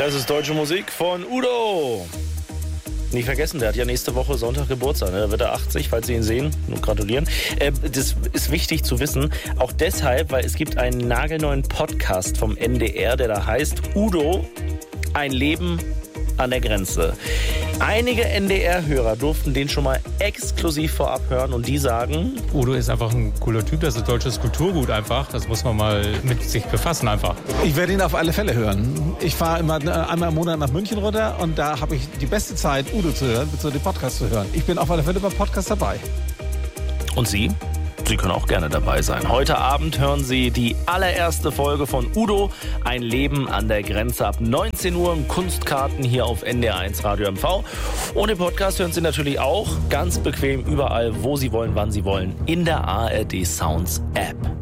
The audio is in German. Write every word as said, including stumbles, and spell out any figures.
Das ist deutsche Musik von Udo. Nicht vergessen, der hat ja nächste Woche Sonntag Geburtstag. Ne? Da wird er achtzig, falls Sie ihn sehen. Nur gratulieren. Äh, das ist wichtig zu wissen. Auch deshalb, weil es gibt einen nagelneuen Podcast vom N D R, der da heißt Udo, ein Leben an der Grenze. Einige N D R-Hörer durften den schon mal exklusiv vorab hören und die sagen... Udo ist einfach ein cooler Typ, das ist deutsches Kulturgut einfach. Das muss man mal mit sich befassen einfach. Ich werde ihn auf alle Fälle hören. Ich fahre immer einmal im Monat nach München runter und da habe ich die beste Zeit, Udo zu hören, beziehungsweise den Podcast zu hören. Ich bin auf alle Fälle beim Podcast dabei. Und Sie? Sie können auch gerne dabei sein. Heute Abend hören Sie die allererste Folge von Udo, ein Leben an der Grenze ab neunzehn Uhr im Kunstkarten hier auf N D R eins Radio M V. Und den Podcast hören Sie natürlich auch ganz bequem überall, wo Sie wollen, wann Sie wollen, in der A R D Sounds App.